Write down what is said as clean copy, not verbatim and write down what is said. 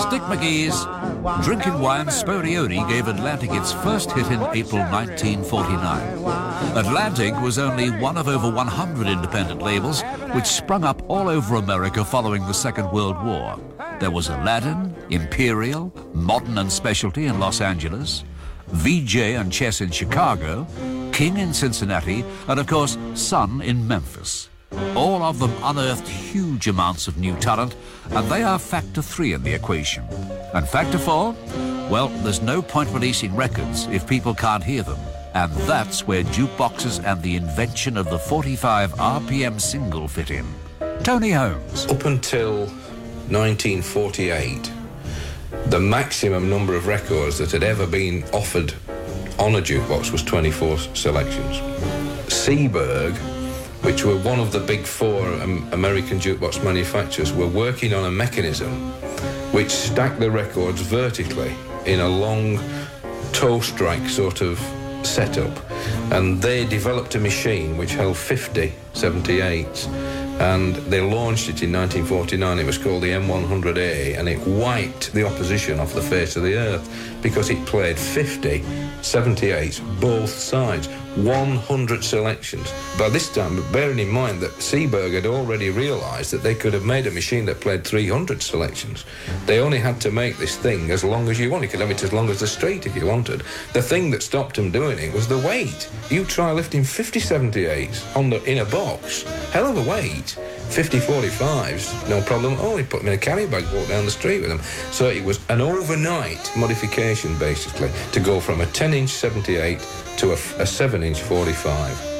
Dick McGee's Drinking Wine Sporioni gave Atlantic its first hit in April 1949. Atlantic was only one of over 100 independent labels which sprung up all over America following the Second World War. There was Aladdin, Imperial, Modern and Specialty in Los Angeles, VJ and Chess in Chicago, King in Cincinnati, and of course Sun in Memphis. All of them unearthed huge amounts of new talent, and they are factor 3 in the equation. And factor 4? Well, there's no point releasing records if people can't hear them. And that's where jukeboxes and the invention of the 45 RPM single fit in. Tony Holmes. Up until 1948, the maximum number of records that had ever been offered on a jukebox was 24 selections. Seeburg, which were one of the big 4 American jukebox manufacturers, were working on a mechanism which stacked the records vertically in a long toe strike sort of setup. And they developed a machine which held 50 78s, and they launched it in 1949. It was called the M100A, and it wiped the opposition off the face of the earth because it played 50 78s, both sides, 100 selections. By this time, bearing in mind that Seeburg had already realised that they could have made a machine that played 300 selections. They only had to make this thing as long as you wanted. You could have it as long as the street if you wanted. The thing that stopped them doing it was the weight. You try lifting 50 78s in a box, hell of a weight. 50 45s, no problem at all. You put them in a carry bag, walk down the street with them. So it was an overnight modification, basically, to go from a 10-inch 78 to a 7-inch 45.